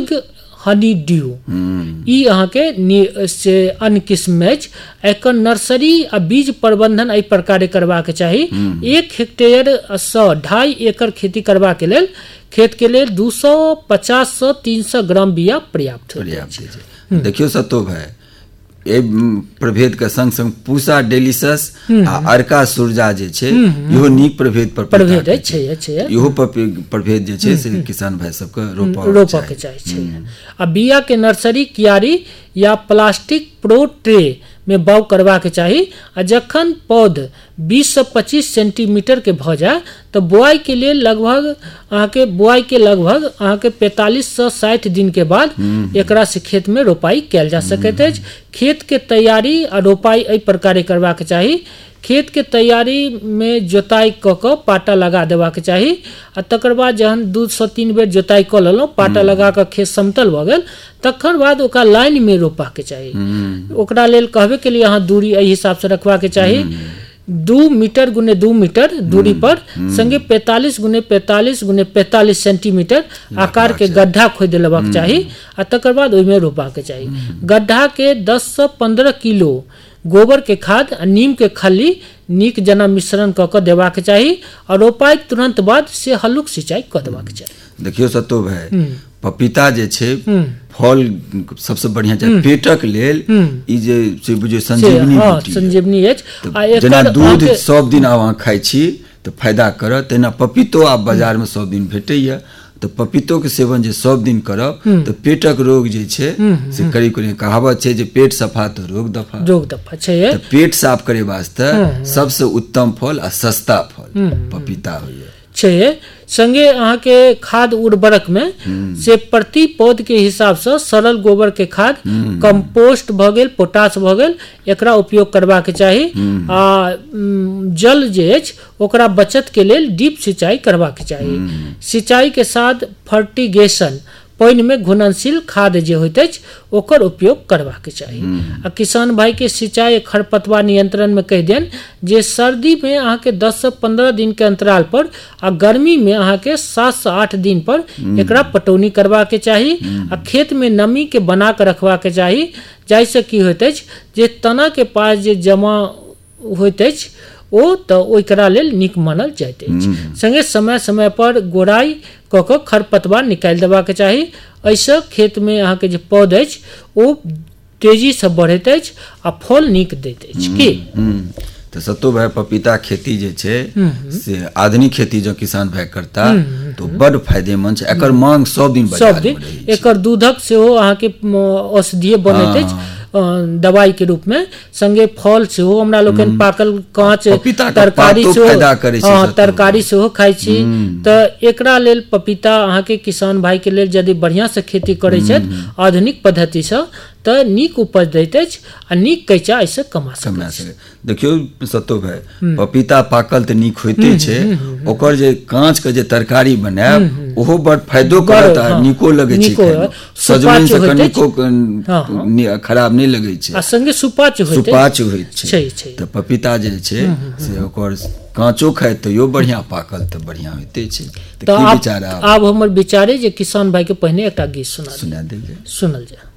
Pink हनी due ई अहाँके से अन्य किस्म अछि। एकर नर्सरी आ बीज प्रबंधन एहि प्रकार करबाक चाही। 1 हेक्टेयर सँ 2.5 एकड़ खेती करबाक लेल खेत के लेल 250 से 300 ग्राम बिया पर्याप्त है। देखियो सतो भाई ए प्रभेद के संग संग पूसा डेलिशस आ अर्का सूरजा जे छै इहो नीक प्रभेद छै इहो प्रभेद जे छै से किसान भाई सबके रोपा के चाही। आ बिया के नर्सरी कियारी या प्लास्टिक प्रो ट्रे में बाउ करबाक चाही। आ जखन पौध 20 से 25 सेंटीमीटर के भ जाए तो बुआई के लिए लगभग अहाँके 45 से 60 दिन के बाद एकरा से खेत में रोपाई कैल जा सकैत अछि। खेत के तैयारी आ रोपाई एहि प्रकार करबाक चाही। खेत के तैयारी में जोताई क के पाटा लगा देबाक चाही। आ तकर बाद जहन 2 से 3 बेर जोताई क लेलहुँ, पाटा लगा के खेत समतल भ गेल, तखन बाद ओकरा लाइन में रोपा के चाही। ओकरा लेल कहबे के लिए अहाँ दूरी एहि हिसाब से रखबा के चाही। 2 मीटर गुने 2 मीटर दूरी पर संगे 45 गुने 45 गुने 45 सेंटीमीटर आकार के गड्ढा खोद लेबाक चाही। आ तकर बाद ओहिमे रोपा के चाही। गड्ढा के 10 से 15 किलो गोबर के खाद आ नीम के खली नीक जना मिश्रण क के देबाक चाही। और रोपाई तुरंत बाद से हल्लुक सिंचाई क देबाक चाही। देखियो सतो भाई पपीता जे छै फल सबसे बढ़िया छै पेटक लेल ई जे बुझियो संजीवनी अछि। आ जेना दूध सब दिन अहाँ खाइ छी तो फायदा करत, तेना पपीतो आब बाजार में सब दिन भेटैया। तो पपीतो के सेवन जे सब दिन करब तो पेटक रोग जे छै से करीब करीब कहावत छै जे पेट सफा तो रोग दफा छै। तो पेट साफ करे वास्ते सबसे उत्तम फल आ सस्ता फल पपीता होइए छै। संगे अहाँके खाद उर्वरक में से प्रति पौध के हिसाब से सरल गोबर के खाद, कंपोस्ट भ गेल, पोटाश भ गेल, एकरा उपयोग करबाक चाही। आ जल जे अछि ओकरा बचत के लेल डीप सिंचाई करबाक चाही। सिंचाई के साथ फर्टिगेशन पानी में घुलनशील खाद जे होइत अछि ओकर उपयोग करबाक चाही। आ किसान भाई के सिंचाई खरपतवार नियंत्रण में कह देन जे सर्दी में अहाँके 10 से 15 दिन के अंतराल पर आ गर्मी में अहाँके 7 से 8 दिन पर एकरा पटौनी करबाक चाही। आ खेत में नमी के बना के रखबाक चाही, जाहिसे की होइत अछि जे तना के पास जे जमा होइत अछि ओ तो ओकरा लेल नीक मानल जाइत अछि। संगे समय समय पर गोड़ाई क के खरपतवार निकालि देबाक चाही। एहिसँ खेत में अहाँके जे पौध अछि ओ तेजी से बढ़ैत अछि आ फल नीक दैत अछि। की तो सत्तो भाई पपीता खेती जे छै से आधुनिक खेती जो किसान भाई करता तो बड़ फायदेमंद छै। एकर मांग सब दिन एकर दूधक सेहो अहाँके औषधीय बनैत अछि दवाई के रूप में। संगे फल सेहो हमरा लोकनि पाकल कांच तरकारी सेहो खाइ छी। तऽ एकरा लेल पपीता अहाँके किसान भाई के लेल यदि बढ़िया से खेती करै छथि आधुनिक पद्धति से तऽ नीक उपज दैत अछि आ नीक कैचा ऐसे कमा सकै। देखियो सत्तो भाई पपीता पाकल तऽ नीक होइते छै, ओकर जे कांच के जे तरकारी बनायब ओहो बड़ फायदो करत आ नीको लगै छै। सजमनि से कनिको खराब नहीं लगे छै आ संगे सुपाच्य होइत छै। तऽ पपीता जे छै से ओकर कांचो खाय तो यो बढ़िया पाकल तो बढ़िया होइते छै। तऽ आब हमर विचारे जे किसान भाई के पहिने एकटा गीत सुना देल जाय। सुनल जाय।